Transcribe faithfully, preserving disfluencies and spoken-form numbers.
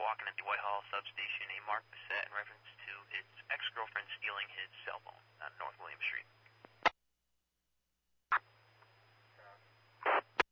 walking at the Whitehall substation, a Mark Bassett in reference